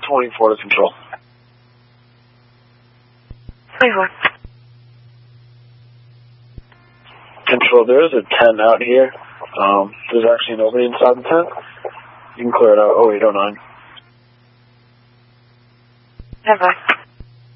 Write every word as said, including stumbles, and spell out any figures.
twenty-four to control. twenty-four. Control, there is a tent out here. Um, there's actually nobody inside the tent. You can clear it out. oh eight oh nine. Never.